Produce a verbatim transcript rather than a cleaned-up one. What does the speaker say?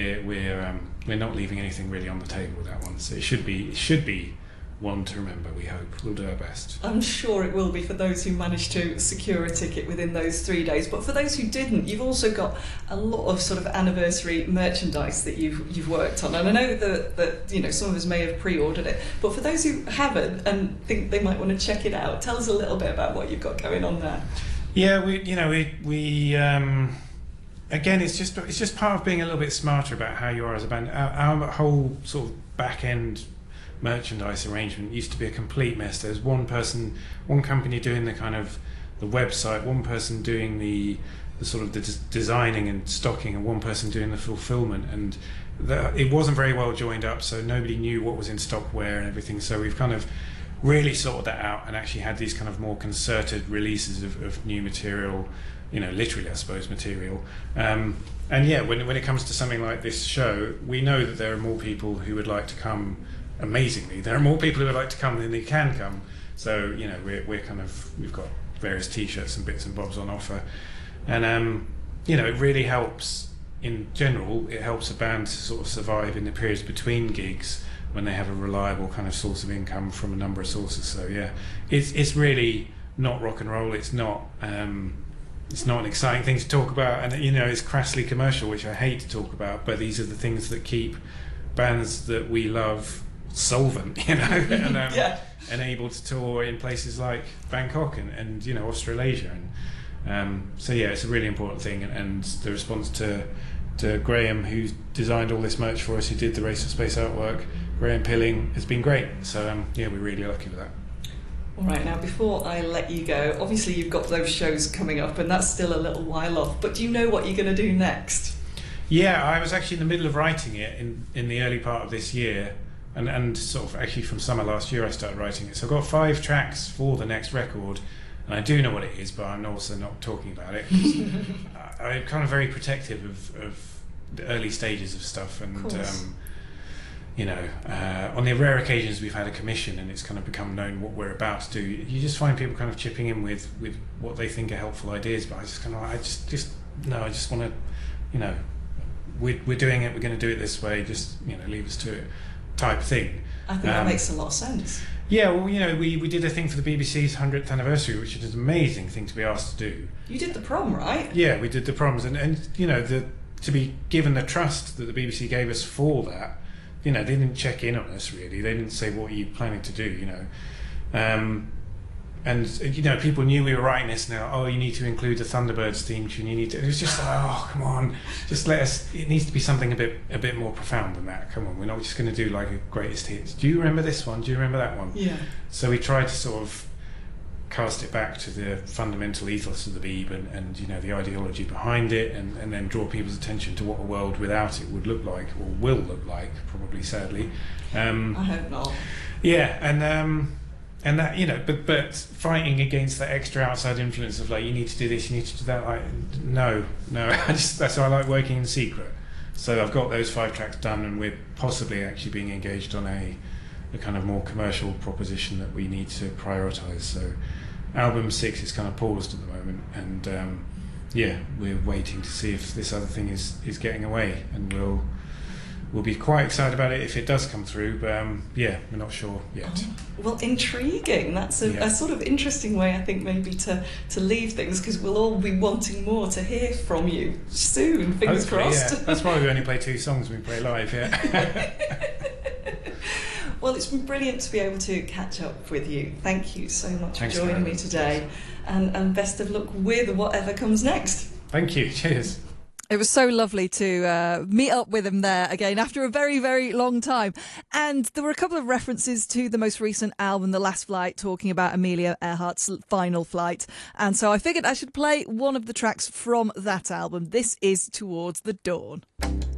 we're we're um, we're not leaving anything really on the table with that one. So it should be it should be one to remember. We hope we'll do our best. I'm sure it will be for those who managed to secure a ticket within those three days. But for those who didn't, you've also got a lot of sort of anniversary merchandise that you've you've worked on. And I know that that you know some of us may have pre-ordered it, but for those who haven't and think they might want to check it out, tell us a little bit about what you've got going on there. Yeah, we you know we we. Um, Again, it's just it's just part of being a little bit smarter about how you are as a band. Our, our whole sort of back end merchandise arrangement used to be a complete mess. There's one person, one company doing the kind of the website, one person doing the the sort of the des- designing and stocking, and one person doing the fulfillment. And the, it wasn't very well joined up, so nobody knew what was in stock where and everything. So we've kind of really sorted that out and actually had these kind of more concerted releases of, of new material. You know, literally, I suppose, material. Um, and yeah, when when it comes to something like this show, we know that there are more people who would like to come. Amazingly, there are more people who would like to come than they can come. So you know, we're we're kind of we've got various T-shirts and bits and bobs on offer, and um, you know, it really helps. In general, it helps a band to sort of survive in the periods between gigs when they have a reliable kind of source of income from a number of sources. So yeah, it's it's really not rock and roll. It's not. Um, It's not an exciting thing to talk about, and you know it's crassly commercial, which I hate to talk about. But these are the things that keep bands that we love solvent, you know, and, um, yeah. and able to tour in places like Bangkok and, and you know Australasia, and um, so yeah, it's a really important thing. And, and the response to to Graham, who designed all this merch for us, who did the Race for Space artwork, Graham Pilling, has been great. So um, yeah, we're really lucky with that. All right, now before I let you go, obviously you've got those shows coming up and that's still a little while off, but do you know what you're going to do next? Yeah, I was actually in the middle of writing it in, in the early part of this year, and, and sort of actually from summer last year I started writing it. So I've got five tracks for the next record, and I do know what it is, but I'm also not talking about it. I'm kind of very protective of, of the early stages of stuff, and of um, you know, uh, on the rare occasions we've had a commission and it's kind of become known what we're about to do, you just find people kind of chipping in with, with what they think are helpful ideas. But I just kind of, I just, just no, I just want to, you know, we're, we're doing it, we're going to do it this way, just, you know, leave us to it type thing. I think um, that makes a lot of sense. Yeah, well, you know, we, we did a thing for the B B C's one hundredth anniversary, which is an amazing thing to be asked to do. You did the prom, right? Yeah, we did the proms, and, and you know, the, to be given the trust that the B B C gave us for that. You know, they didn't check in on us really. They didn't say, what are you planning to do, you know. Um, and, you know, people knew we were writing this now. Oh, you need to include the Thunderbirds theme tune. You need to, it was just like, oh, come on. Just let us, it needs to be something a bit a bit more profound than that. Come on, we're not just going to do like a greatest hits. Do you remember this one? Do you remember that one? Yeah. So we tried to sort of cast it back to the fundamental ethos of the Beeb and, and you know the ideology behind it, and, and then draw people's attention to what a world without it would look like, or will look like, probably, sadly. Um, I hope not. Yeah, and um, and that, you know, but but fighting against that extra outside influence of like, you need to do this, you need to do that. Like, no, no, I just that's why I like working in secret. So I've got those five tracks done, and we're possibly actually being engaged on a a kind of more commercial proposition that we need to prioritise. So album six is kind of paused at the moment, and um, yeah, we're waiting to see if this other thing is, is getting away, and we'll we'll be quite excited about it if it does come through, but um, yeah, we're not sure yet. Oh, well, intriguing. That's a, Yeah. a sort of interesting way, I think, maybe to, to leave things, because we'll all be wanting more to hear from you soon, fingers Hopefully, crossed. yeah. That's why we only play two songs when we play live, yeah. Well, it's been brilliant to be able to catch up with you. Thank you so much Thanks for joining me today, and, and best of luck with whatever comes next. Thank you, cheers. It was so lovely to uh, meet up with him there again after a very, very long time. And there were a couple of references to the most recent album, The Last Flight, talking about Amelia Earhart's final flight. And so I figured I should play one of the tracks from that album. This is Towards the Dawn.